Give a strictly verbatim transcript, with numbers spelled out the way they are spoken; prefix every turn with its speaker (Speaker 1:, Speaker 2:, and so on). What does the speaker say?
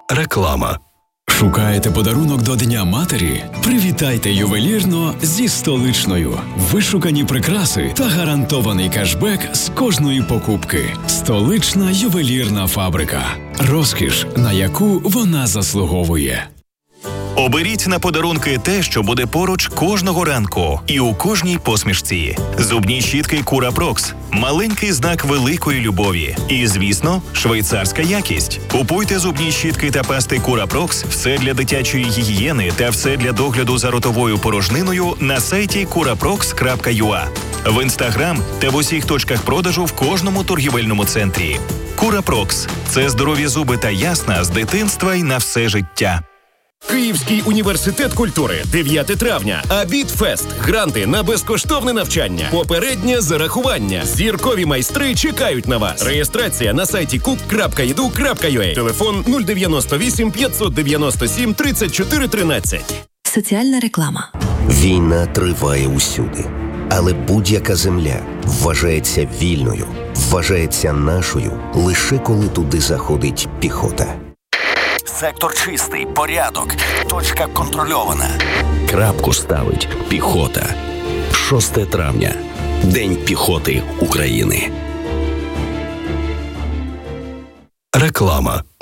Speaker 1: Реклама.
Speaker 2: Шукаєте подарунок до Дня матері? Привітайте ювелірно зі Столичною. Вишукані прикраси та гарантований кешбек з кожної покупки. Столична ювелірна фабрика. Розкіш, на яку вона заслуговує.
Speaker 3: Оберіть на подарунки те, що буде поруч кожного ранку і у кожній посмішці. Зубні щітки Curaprox – маленький знак великої любові. І, звісно, швейцарська якість. Купуйте зубні щітки та пасти Curaprox, все для дитячої гігієни та все для догляду за ротовою порожниною на сайті курапрокс крапка ю а, в Інстаграм та в усіх точках продажу в кожному торгівельному центрі. Curaprox – це здорові зуби та ясна з дитинства й на все життя.
Speaker 4: Київський університет культури. дев'яте травня. Абітфест. Гранти на безкоштовне навчання. Попереднє зарахування. Зіркові майстри чекають на вас. Реєстрація на сайті кук крапка і ді ю крапка ю а. Телефон нуль дев'яносто вісім п'ятсот дев'яносто сім тридцять чотири тринадцять.
Speaker 5: Соціальна реклама.
Speaker 6: Війна триває усюди. Але будь-яка земля вважається вільною, вважається нашою, лише коли туди заходить піхота.
Speaker 7: Сектор чистий, порядок, точка контрольована.
Speaker 8: Крапку ставить піхота. шосте травня. День піхоти України.
Speaker 1: Реклама.